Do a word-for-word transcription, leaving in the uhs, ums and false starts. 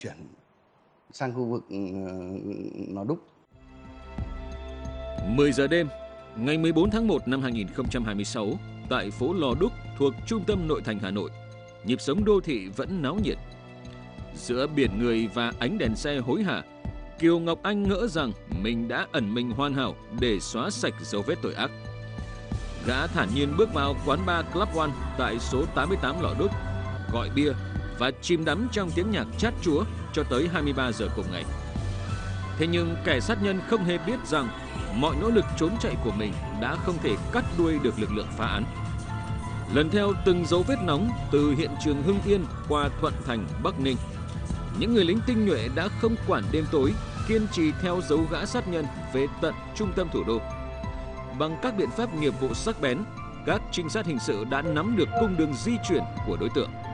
chuyển sang khu vực, ờ, Lò Đúc. mười giờ đêm, ngày mười bốn tháng một năm hai nghìn không trăm hai mươi sáu, tại phố Lò Đúc thuộc trung tâm nội thành Hà Nội, nhịp sống đô thị vẫn náo nhiệt. Giữa biển người và ánh đèn xe hối hả, Kiều Ngọc Anh ngỡ rằng mình đã ẩn mình hoàn hảo để xóa sạch dấu vết tội ác. Gã thản nhiên bước vào quán bar Club One tại số tám mươi tám Lò Đúc, gọi bia và chìm đắm trong tiếng nhạc chát chúa cho tới hai mươi ba giờ cùng ngày. Thế nhưng kẻ sát nhân không hề biết rằng mọi nỗ lực trốn chạy của mình đã không thể cắt đuôi được lực lượng phá án. Lần theo từng dấu vết nóng từ hiện trường Hưng Yên qua Thuận Thành, Bắc Ninh, những người lính tinh nhuệ đã không quản đêm tối, kiên trì theo dấu gã sát nhân về tận trung tâm thủ đô. Bằng các biện pháp nghiệp vụ sắc bén, các trinh sát hình sự đã nắm được cung đường di chuyển của đối tượng.